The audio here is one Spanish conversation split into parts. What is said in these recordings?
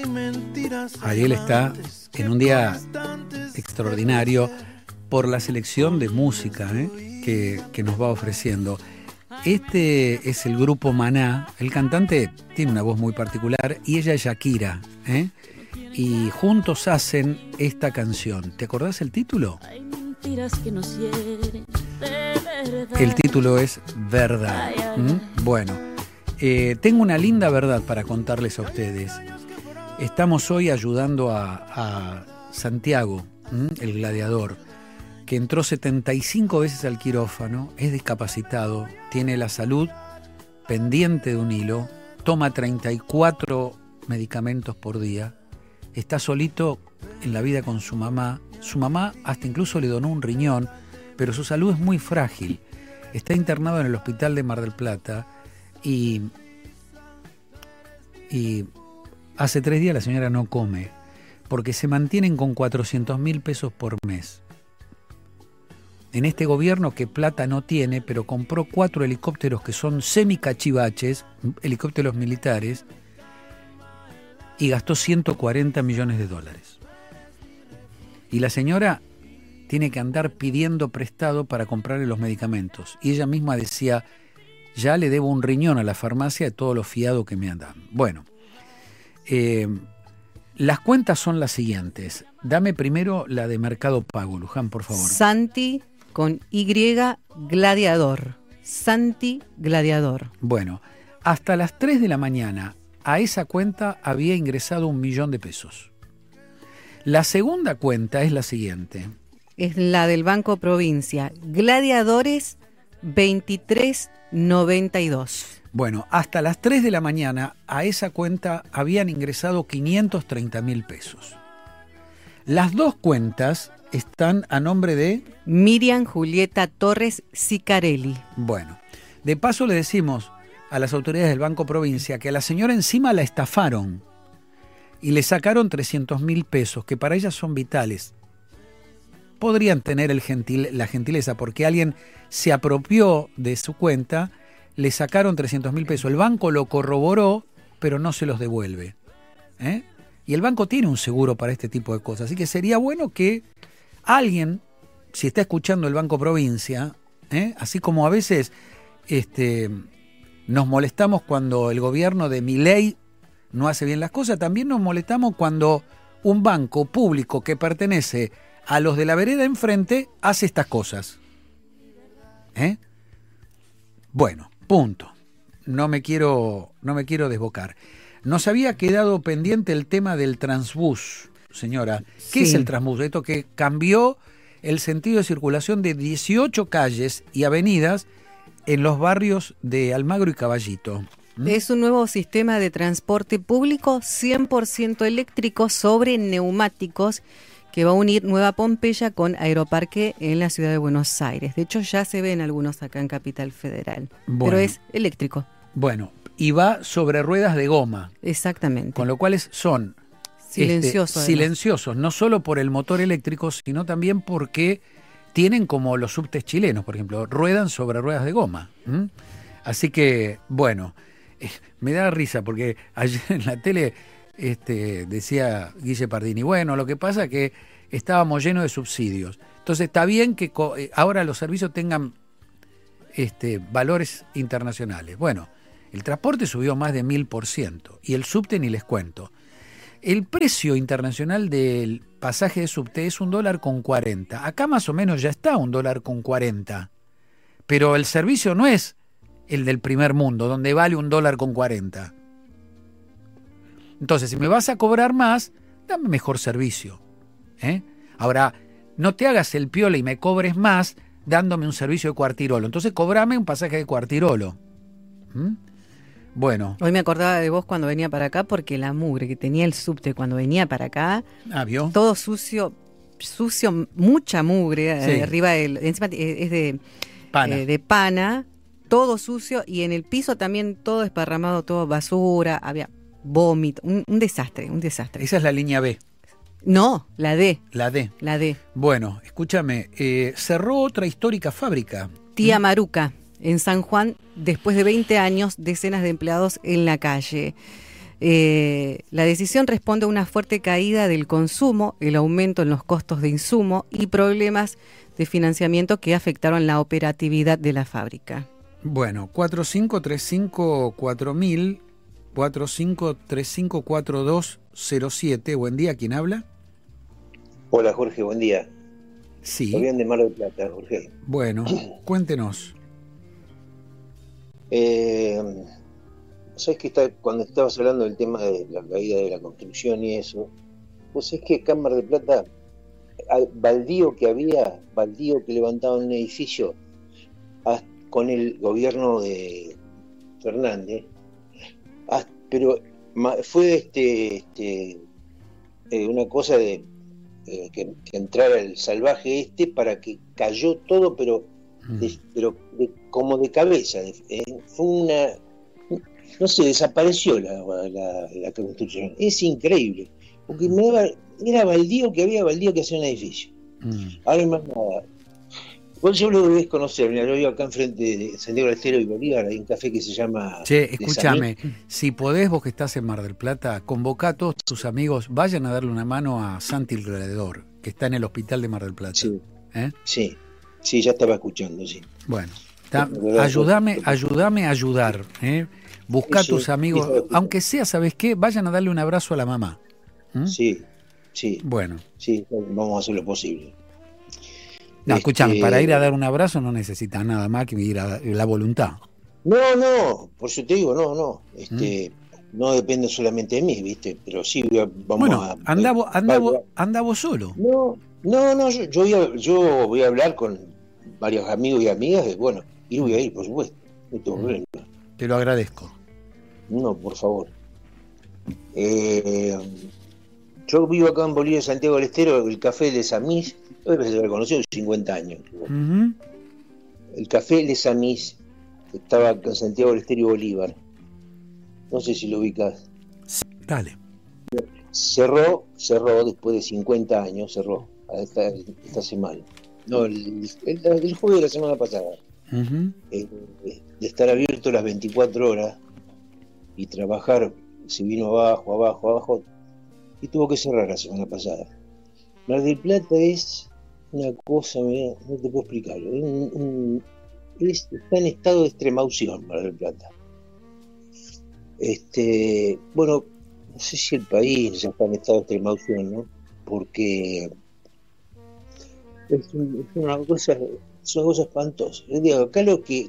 Ariel está en un día extraordinario por la selección de música que nos va ofreciendo. Este es el grupo Maná. El cantante tiene una voz muy particular y ella es Shakira, y juntos hacen esta canción. ¿Te acordás el título? El título es Verdad. Bueno, tengo una linda verdad para contarles a ustedes. Estamos hoy ayudando a Santiago, el gladiador, que entró 75 veces al quirófano, es discapacitado, tiene la salud pendiente de un hilo, toma 34 medicamentos por día, está solito en la vida con su mamá hasta incluso le donó un riñón, pero su salud es muy frágil, está internado en el hospital de Mar del Plata y hace 3 días la señora no come, porque se mantienen con 400.000 pesos por mes. En este gobierno que plata no tiene, pero compró 4 helicópteros que son semicachivaches, helicópteros militares, y gastó $140 millones. Y la señora tiene que andar pidiendo prestado para comprarle los medicamentos. Y ella misma decía, ya le debo un riñón a la farmacia de todo lo fiado que me han dado. Bueno, las cuentas son las siguientes. Dame primero la de Mercado Pago, Luján, por favor. Santi con Y, gladiador. Santi Gladiador. Bueno, hasta las 3 de la mañana a esa cuenta había ingresado 1 millón de pesos. La segunda cuenta es la siguiente. Es la del Banco Provincia. Gladiadores 2392. Bueno, hasta las 3 de la mañana a esa cuenta habían ingresado 530.000 pesos. Las dos cuentas están a nombre de Miriam Julieta Torres Sicarelli. Bueno, de paso le decimos a las autoridades del Banco Provincia que a la señora encima la estafaron y le sacaron 300.000 pesos, que para ella son vitales. Podrían tener la gentileza, porque alguien se apropió de su cuenta, le sacaron 300.000 pesos. El banco lo corroboró, pero no se los devuelve. Y el banco tiene un seguro para este tipo de cosas. Así que sería bueno que alguien, si está escuchando el Banco Provincia, así como a veces nos molestamos cuando el gobierno de Milei no hace bien las cosas, también nos molestamos cuando un banco público que pertenece a los de la vereda enfrente hace estas cosas. Bueno, punto. No me quiero desbocar. Nos había quedado pendiente el tema del Transbús, señora. ¿Qué es el Transbús? Esto que cambió el sentido de circulación de 18 calles y avenidas en los barrios de Almagro y Caballito. Es un nuevo sistema de transporte público 100% eléctrico sobre neumáticos que va a unir Nueva Pompeya con Aeroparque en la ciudad de Buenos Aires. De hecho, ya se ven algunos acá en Capital Federal. Bueno, pero es eléctrico. Bueno, y va sobre ruedas de goma. Exactamente. Con lo cual son silenciosos, no solo por el motor eléctrico, sino también porque tienen, como los subtes chilenos, por ejemplo, ruedan sobre ruedas de goma. Así que, bueno, me da risa porque ayer en la tele decía Guille Pardini, bueno, lo que pasa es que estábamos llenos de subsidios. Entonces está bien que ahora los servicios tengan valores internacionales. Bueno, el transporte subió más de 1000% y el subte ni les cuento. El precio internacional del pasaje de subte es $1.40. Acá más o menos ya está $1.40. Pero el servicio no es el del primer mundo, donde vale $1.40. Entonces, si me vas a cobrar más, dame mejor servicio. Ahora, no te hagas el piola y me cobres más dándome un servicio de cuartirolo. Entonces, cobrame un pasaje de cuartirolo. Bueno. Hoy me acordaba de vos cuando venía para acá, porque la mugre que tenía el subte cuando venía para acá, ¿vio? Todo sucio, mucha mugre, sí. Arriba encima es de pana, todo sucio, y en el piso también todo desparramado, todo basura, había vómito, un desastre. Esa es la línea B. No, la D. La D. Bueno, escúchame, cerró otra histórica fábrica. Tía Maruca, en San Juan, después de 20 años, decenas de empleados en la calle. La decisión responde a una fuerte caída del consumo, el aumento en los costos de insumo y problemas de financiamiento que afectaron la operatividad de la fábrica. Bueno, 45354000, 45354207. Buen día, ¿quién habla? Hola Jorge, buen día. Sí. Fabián de Mar del Plata, Jorge. Bueno, cuéntenos. ¿Sabes que cuando estabas hablando del tema de la caída de la construcción y eso? Pues es que acá en Mar del Plata, baldío que levantaban un edificio con el gobierno de Fernández, pero fue una cosa de que entrara el salvaje para que cayó todo, pero como de cabeza. Fue no sé, desapareció la construcción. Es increíble, porque era baldío que hacer un edificio. Ahora es más nada. Vos yo lo debés conocer, mira, lo vivo acá enfrente de Santiago del Estero y Bolívar, hay un café que se llama... Che, escúchame, si podés, vos que estás en Mar del Plata, convocá a todos tus amigos, vayan a darle una mano a Santi Alrededor, que está en el hospital de Mar del Plata. Sí, sí, ya estaba escuchando, sí. Bueno, ayúdame a ayudar, buscá a tus amigos, aunque sea, ¿sabés qué? Vayan a darle un abrazo a la mamá. Sí. Bueno. Sí, vamos a hacer lo posible. No, escuchame, para ir a dar un abrazo no necesitas nada más que ir a la voluntad. No, por eso te digo, no. No depende solamente de mí, ¿viste? Pero sí, anda vos solo. No, yo voy a hablar con varios amigos y amigas, y voy a ir, por supuesto. No tengo problema. Te lo agradezco. No, por favor. Yo vivo acá en Bolívar, Santiago del Estero, el café Les Amis. Debes de haber conocido 50 años. Uh-huh. El café Les Amis estaba en Santiago del Estero y Bolívar. No sé si lo ubicas. Sí, dale. Cerró después de 50 años, cerró esta semana. No, el jueves de la semana pasada. Uh-huh. De estar abierto las 24 horas y trabajar, se vino abajo, y tuvo que cerrar la semana pasada. Mar del Plata es una cosa, no te puedo explicarlo. Está en estado de extremaución Mar del Plata. No sé si el país ya está en estado de extremaución, ¿no? Porque es una cosa espantosa. Yo digo, acá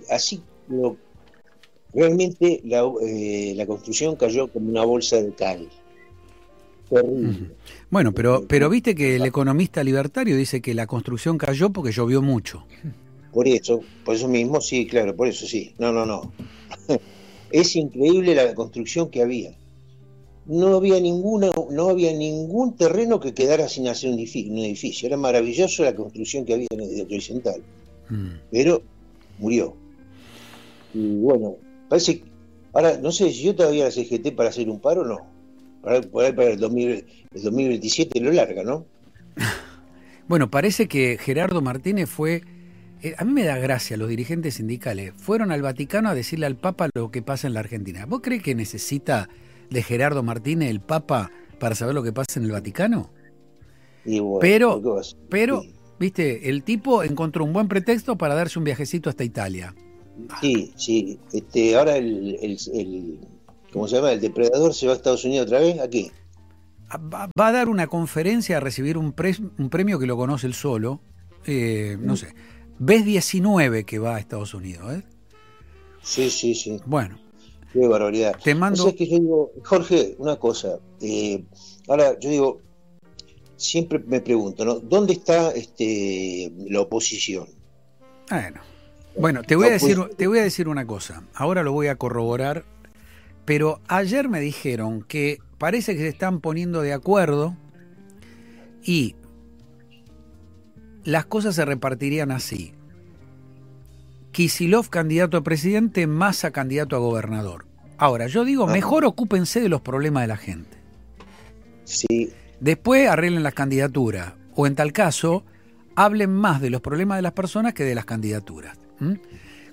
realmente la construcción cayó como una bolsa de cal. Terrible. Bueno, pero viste que el economista libertario dice que la construcción cayó porque llovió mucho. Por eso mismo, sí, claro, por eso sí. No. Es increíble la construcción que había. No había ningún terreno que quedara sin hacer un edificio. Era maravilloso la construcción que había en el horizontal. Pero murió. Y bueno, parece que ahora, no sé si yo todavía la CGT para hacer un paro o no. Para el 2027 lo larga, ¿no? Bueno, parece que Gerardo Martínez fue... a mí me da gracia, los dirigentes sindicales fueron al Vaticano a decirle al Papa lo que pasa en la Argentina. ¿Vos crees que necesita de Gerardo Martínez el Papa para saber lo que pasa en el Vaticano? Y bueno, pero sí. Viste, el tipo encontró un buen pretexto para darse un viajecito hasta Italia. Sí. Ahora ¿cómo se llama? El depredador se va a Estados Unidos otra vez. ¿A qué? Va a dar una conferencia a recibir un premio que lo conoce él solo. No sé. Ves 19 que va a Estados Unidos, ¿eh? Sí. Bueno. Qué barbaridad. Te mando... O sea que yo digo, Jorge, una cosa. Ahora, yo digo, siempre me pregunto, ¿no? ¿Dónde está la oposición? Bueno, te voy a decir una cosa. Ahora lo voy a corroborar. Pero ayer me dijeron que parece que se están poniendo de acuerdo y las cosas se repartirían así. Kicillof candidato a presidente, Massa candidato a gobernador. Ahora, yo digo, mejor ocúpense de los problemas de la gente. Sí. Después arreglen las candidaturas. O en tal caso, hablen más de los problemas de las personas que de las candidaturas.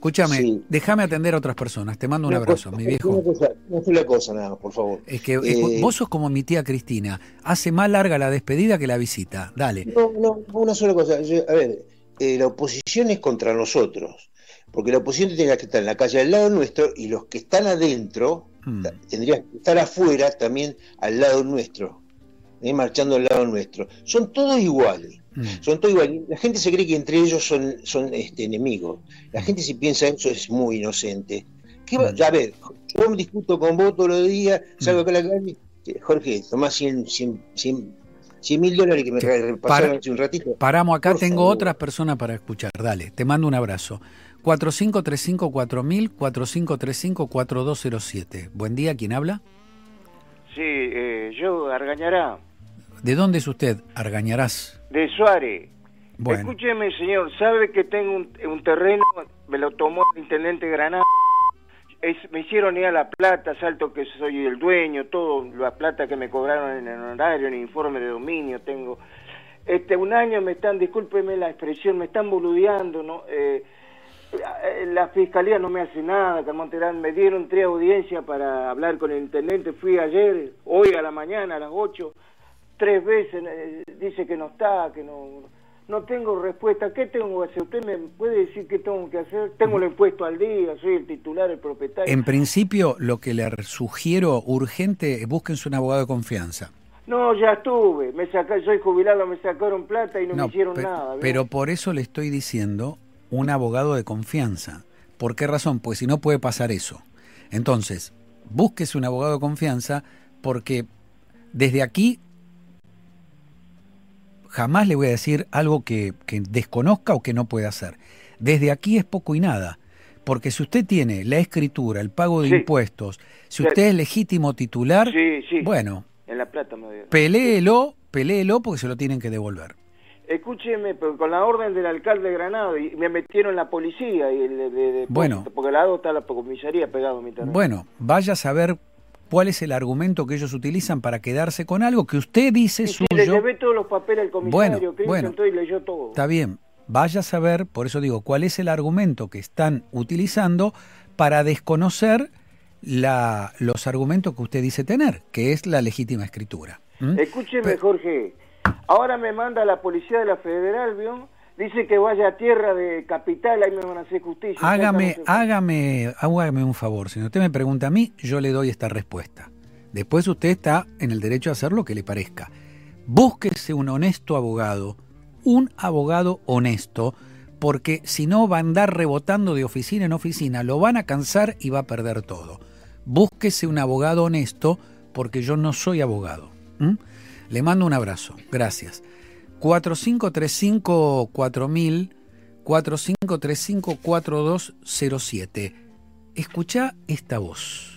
Escúchame, Sí. déjame atender a otras personas. Te mando un abrazo, mi viejo. Una sola cosa, nada más, por favor. Es que vos sos como mi tía Cristina. Hace más larga la despedida que la visita. Dale. No, una sola cosa. A ver, la oposición es contra nosotros, porque la oposición tiene que estar en la calle al lado nuestro y los que están adentro tendrían que estar afuera también al lado nuestro, marchando al lado nuestro. Son todos iguales. Son todos iguales. La gente se cree que entre ellos son enemigos. La gente, si piensa eso, es muy inocente. A ver, yo me discuto con vos todos los días, salgo acá a la calle. Jorge, tomás $100.000 que me pasaron hace un ratito. Paramos acá, Por tengo favor. otras personas para escuchar. Dale, te mando un abrazo. 4535-4000, 4535-4207. Buen día, ¿quién habla? Sí, yo, Argañará, ¿De dónde es usted? Argañarás. de Suárez. Bueno. Escúcheme, señor, sabe que tengo un terreno, me lo tomó el intendente Granado. Me hicieron ir a La Plata, salto que soy el dueño, todo, la plata que me cobraron en el honorario, en el informe de dominio, tengo. Un año discúlpeme la expresión, me están boludeando, ¿no? La fiscalía no me hace nada, Camonterán, me dieron 3 audiencias para hablar con el intendente, fui ayer, hoy a la mañana a las 8, 3 veces, dice que no está, que no tengo respuesta. ¿Qué tengo que hacer? ¿Usted me puede decir qué tengo que hacer? Tengo el impuesto al día, soy el titular, el propietario. En principio, lo que le sugiero urgente, búsquense un abogado de confianza. No, ya estuve, soy jubilado, me sacaron plata y no me hicieron nada. ¿Ves? Pero por eso le estoy diciendo un abogado de confianza. ¿Por qué razón? Pues si no puede pasar eso. Entonces, búsquese un abogado de confianza porque desde aquí jamás le voy a decir algo que desconozca o que no pueda hacer. Desde aquí es poco y nada. Porque si usted tiene la escritura, el pago de impuestos, si usted es legítimo titular, bueno, en La Plata me dio. Peléelo porque se lo tienen que devolver. Escúcheme, pero con la orden del alcalde de Granado, y me metieron la policía, y bueno, porque al lado está la comisaría pegado a mi terreno. Bueno, vaya a saber cuál es el argumento que ellos utilizan para quedarse con algo que usted dice suyo. Sí, le llevé todos los papeles al comisario, bueno, y leyó todo. Está bien, vaya a saber, por eso digo, cuál es el argumento que están utilizando para desconocer los argumentos que usted dice tener, que es la legítima escritura. Escúcheme, Jorge, ahora me manda la policía de la Federal, ¿vio? Dice que vaya a tierra de capital, ahí me van a hacer justicia. Hágame un favor, si usted me pregunta a mí, yo le doy esta respuesta. Después usted está en el derecho a hacer lo que le parezca. Búsquese un abogado honesto, porque si no va a andar rebotando de oficina en oficina, lo van a cansar y va a perder todo. Búsquese un abogado honesto, porque yo no soy abogado. Le mando un abrazo, gracias. 4535-4000, 4535-4207. Escuchá esta voz.